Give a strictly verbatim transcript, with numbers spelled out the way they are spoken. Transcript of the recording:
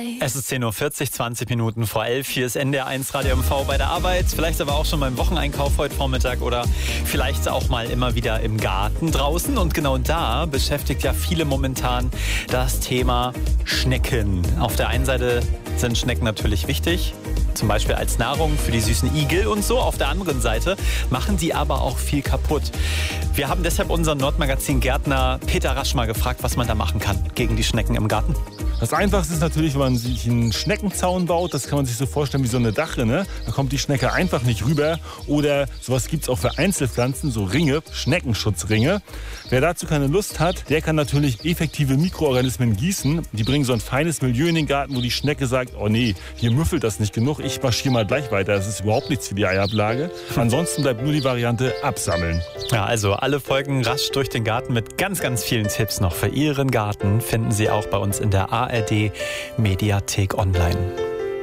drei. Es ist zehn Uhr vierzig, zwanzig Minuten vor elf. Hier ist N D R eins Radio M V bei der Arbeit. Vielleicht aber auch schon beim Wocheneinkauf heute Vormittag oder vielleicht auch mal immer wieder im Garten draußen. Und genau da beschäftigt ja viele momentan das Thema Schnecken. Auf der einen Seite sind Schnecken natürlich wichtig, zum Beispiel als Nahrung für die süßen Igel und so. Auf der anderen Seite machen die aber auch viel kaputt. Wir haben deshalb unseren Nordmagazin-Gärtner Peter Rasch mal gefragt, was man da machen kann gegen die Schnecken im Garten. Das Einfachste ist natürlich, wenn man sich einen Schneckenzaun baut. Das kann man sich so vorstellen wie so eine Dachrinne. Da kommt die Schnecke einfach nicht rüber. Oder sowas gibt es auch für Einzelpflanzen, so Ringe, Schneckenschutzringe. Wer dazu keine Lust hat, der kann natürlich effektive Mikroorganismen gießen. Die bringen so ein feines Milieu in den Garten, wo die Schnecke sagt, oh nee, hier müffelt das nicht genug, ich marschiere mal gleich weiter. Das ist überhaupt nichts für die Eiablage. Ansonsten bleibt nur die Variante absammeln. Ja, also alle Folgen rasch durch den Garten mit ganz, ganz vielen Tipps noch für Ihren Garten finden Sie auch bei uns in der A R D Mediathek online.